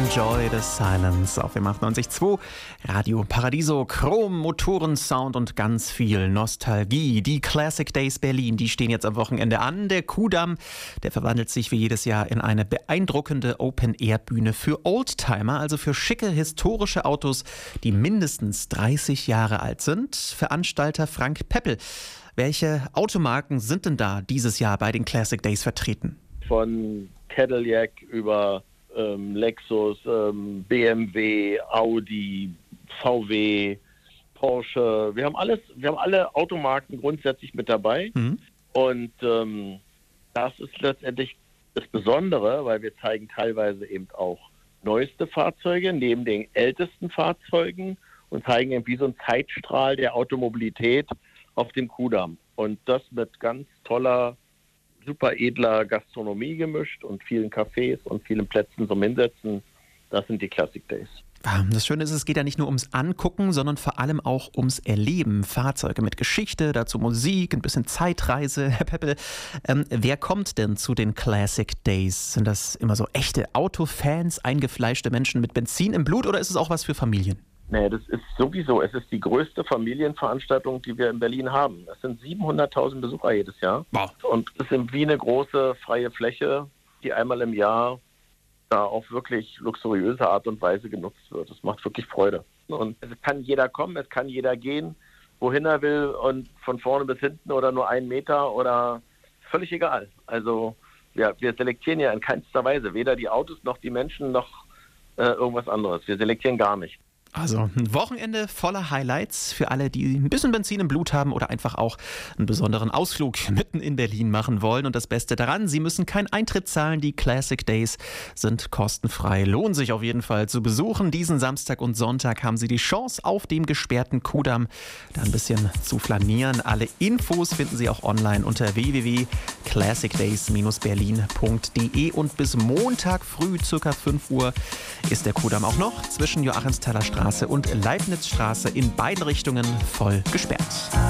Enjoy the Silence auf dem 98.2 Radio Paradiso. Chrom, Motorensound und ganz viel Nostalgie. Die Classic Days Berlin, die stehen jetzt am Wochenende an. Der Kudamm, der verwandelt sich wie jedes Jahr in eine beeindruckende Open-Air-Bühne für Oldtimer, also für schicke historische Autos, die mindestens 30 Jahre alt sind. Veranstalter Frank Peppel. Welche Automarken sind denn da dieses Jahr bei den Classic Days vertreten? Von Cadillac über Lexus, BMW, Audi, VW, Porsche. Wir haben alle Automarken grundsätzlich mit dabei. Und das ist letztendlich das Besondere, weil wir zeigen teilweise eben auch neueste Fahrzeuge neben den ältesten Fahrzeugen und zeigen eben wie so ein Zeitstrahl der Automobilität auf dem Kudamm. Und das mit ganz toller, super edler Gastronomie gemischt und vielen Cafés und vielen Plätzen zum Hinsetzen. Das sind die Classic Days. Das Schöne ist, es geht ja nicht nur ums Angucken, sondern vor allem auch ums Erleben. Fahrzeuge mit Geschichte, dazu Musik, ein bisschen Zeitreise. Herr Peppel, wer kommt denn zu den Classic Days? Sind das immer so echte Autofans, eingefleischte Menschen mit Benzin im Blut oder ist es auch was für Familien? Nee, das ist sowieso, es ist die größte Familienveranstaltung, die wir in Berlin haben. Es sind 700.000 Besucher jedes Jahr. Wow. Und es ist wie eine große freie Fläche, die einmal im Jahr da auf wirklich luxuriöse Art und Weise genutzt wird. Es macht wirklich Freude. Und es kann jeder kommen, es kann jeder gehen, wohin er will und von vorne bis hinten oder nur 1 Meter oder völlig egal. Also wir selektieren ja in keinster Weise, weder die Autos noch die Menschen noch irgendwas anderes. Wir selektieren gar nicht. Also ein Wochenende voller Highlights für alle, die ein bisschen Benzin im Blut haben oder einfach auch einen besonderen Ausflug mitten in Berlin machen wollen. Und das Beste daran, Sie müssen keinen Eintritt zahlen. Die Classic Days sind kostenfrei. Lohnt sich auf jeden Fall zu besuchen. Diesen Samstag und Sonntag haben Sie die Chance, auf dem gesperrten Kudamm da ein bisschen zu flanieren. Alle Infos finden Sie auch online unter www.classicdays-berlin.de. Und bis Montag früh, ca. 5 Uhr, ist der Kudamm auch noch zwischen Joachimsthaler Straße und Leibnizstraße in beiden Richtungen voll gesperrt.